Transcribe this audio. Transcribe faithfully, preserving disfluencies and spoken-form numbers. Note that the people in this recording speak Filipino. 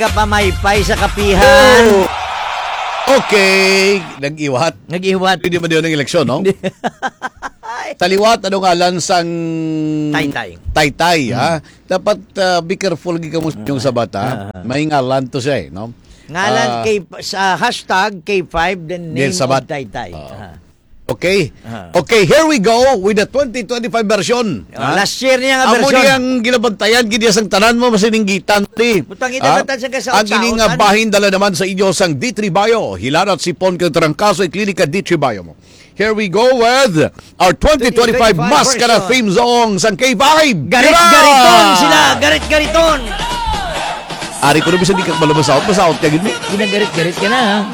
Kapamaypay sa kapihan. Oh. Okay, nag-iwat. Nag-iwat. Hindi man yun ng eleksyon, no? Taliwat, ano nga, lansang... Taytay. Taytay, ha? Dapat uh, be careful gika mo yung sa bata. May ngalan to siya, eh, no? Ngalan Ah, K, sa hashtag K five, then name Then sabat. of Taytay. Ah. Aha. Okay. Ah. Okay, here we go with the twenty twenty-five version. Oh, last year niya nga Amo version. niyang ginabantayan, giniya sang tanan mo, masininggitan ti. Butang itabatan siya ka sa Ang ining nga utsa-utan. bahin dala naman sa inyo sang D three Bio. Hilanat sipon kang trangkaso ay klinika D three Bio mo. Here we go with our twenty twenty-five Maskara version. theme song sang K five. Garit-gariton sila! Garit-gariton! Ari ko na bisa di ka malabas out, masaot ka gini. Ginagarit-garit ka na, ha?